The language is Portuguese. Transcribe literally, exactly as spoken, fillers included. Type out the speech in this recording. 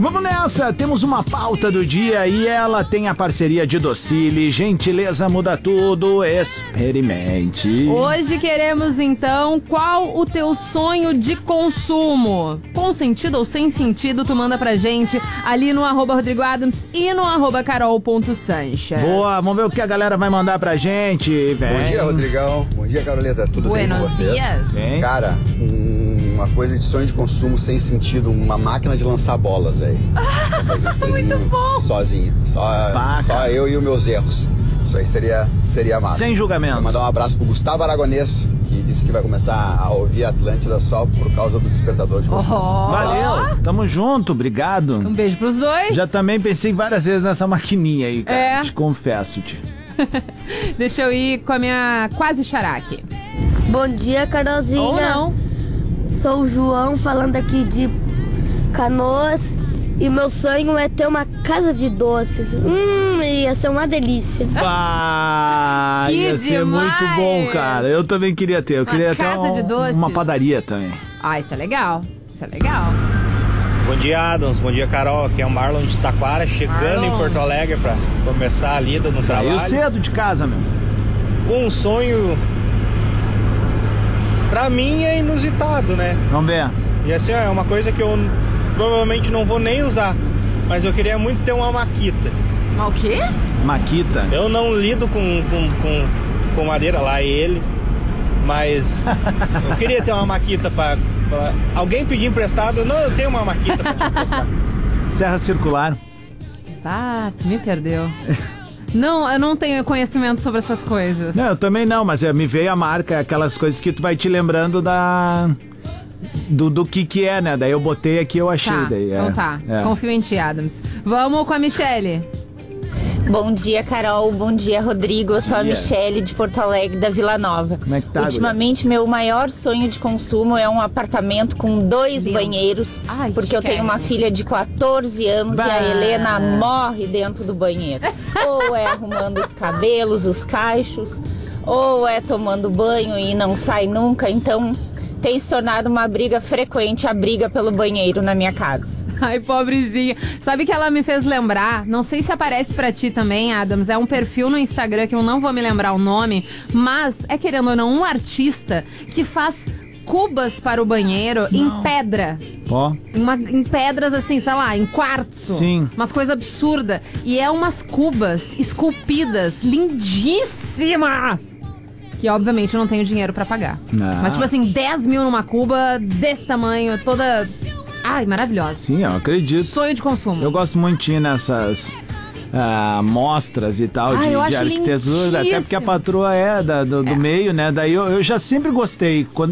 Vamos nessa, temos uma pauta do dia e ela tem a parceria de Docile. Gentileza muda tudo, experimente. Hoje queremos então, qual o teu sonho de consumo? Com sentido ou sem sentido, tu manda pra gente ali no arroba Rodrigo Adams e no arroba carol ponto sancha. Boa, vamos ver o que a galera vai mandar pra gente, velho. Bom dia, Rodrigão. Bom dia, Caroleta. Tudo Buenos bem com vocês? dias. Bem? Cara, um, uma coisa de sonho de consumo sem sentido, uma máquina de lançar bolas, velho. Pra fazer um estrelinho Muito bom. sozinho. Só, Pá, só cara. eu e os meus erros. Isso aí seria, seria massa. Sem julgamento. Vou mandar um abraço pro Gustavo Aragonês, que disse que vai começar a ouvir Atlântida só por causa do despertador de vocês. Oh. Valeu, tamo junto, obrigado. Um beijo pros dois. Já também pensei várias vezes nessa maquininha aí, cara. É. Te confesso-te. Deixa eu ir com a minha quase xará aqui. Bom dia, Carolzinha. Ou não. Sou o João, falando aqui de Canoas. E meu sonho é ter uma casa de doces. Hum, ia ser uma delícia. Ah, Que ia ser demais! muito bom, cara. Eu também queria ter. Eu Uma queria ter casa um- de doces? uma padaria também. Ah, isso é legal. Isso é legal. Bom dia, Adams. Bom dia, Carol. Aqui é o Marlon de Taquara, chegando Marlon. em Porto Alegre pra começar a lida no Saiu trabalho. cedo de casa, meu. Um sonho, pra mim, é inusitado, né? Vamos ver. E assim, é uma coisa que eu provavelmente não vou nem usar, mas eu queria muito ter uma maquita. Mas o quê? Maquita. Eu não lido com, com, com, com madeira lá, ele, mas eu queria ter uma maquita pra falar. Alguém pedir emprestado? Não, eu tenho uma maquita pra te emprestar. Serra circular. Ah, tu me perdeu. Não, eu não tenho conhecimento sobre essas coisas. Não, eu também não, mas é, me veio a marca, aquelas coisas que tu vai te lembrando da... Do, do que que é, né? Daí eu botei aqui, eu achei. Tá, daí, é, então tá. é. Confio em ti, Adams. Vamos com a Michele. Bom dia, Carol. Bom dia, Rodrigo. Eu sou a dia. Michele de Porto Alegre, da Vila Nova. Como é que tá, Ultimamente, meu maior sonho de consumo é um apartamento com dois Meu. banheiros, Ai, porque eu chiquérrimo. tenho uma filha de quatorze anos Bah. e a Helena morre dentro do banheiro. Ou é arrumando os cabelos, os cachos, ou é tomando banho e não sai nunca. Então, tem se tornado uma briga frequente, a briga pelo banheiro na minha casa. Ai, pobrezinha. Sabe que ela me fez lembrar? Não sei se aparece pra ti também, Adams. É um perfil no Instagram que eu não vou me lembrar o nome, mas é, querendo ou não, um artista que faz cubas para o banheiro em pedra. Ó, Uma, em pedras assim, sei lá, em quartzo. Sim. Umas coisas absurdas. E é umas cubas esculpidas, lindíssimas. Que obviamente eu não tenho dinheiro pra pagar. Não. Mas tipo assim, dez mil numa cuba desse tamanho, toda... Ai, maravilhosa. sim, eu acredito. Sonho de consumo. Eu gosto muito de ir nessas ah, mostras e tal, Ai, de, eu de acho arquitetura, até porque a lindíssimo. patroa é da, do, do meio, né? Daí eu, eu já sempre gostei. Quando